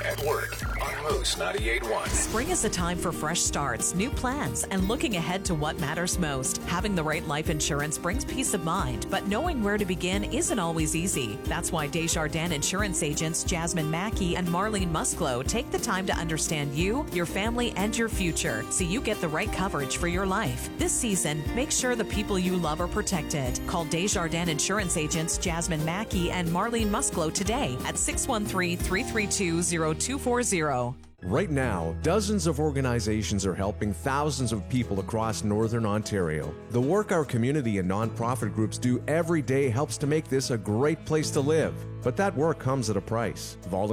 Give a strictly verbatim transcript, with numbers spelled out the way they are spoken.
at Work on Moose ninety-eight point one. Spring is a time for fresh starts, new plans, and looking ahead to what matters most. Having the right life insurance brings peace of mind, but knowing where to begin isn't always easy. That's why Desjardins Insurance agents Jasmine Mackey and Marlene Musclo take the time to understand you, your family, and your future so you get the right coverage for your life. This season, make sure the people you love are protected. Call Desjardins Insurance agents Jasmine Mackey and Marlene Musclo today at six one three, three three two, zero two four zero. Right now, dozens of organizations are helping thousands of people across Northern Ontario. The work our community and nonprofit groups do every day helps to make this a great place to live. But that work comes at a price. Volunteer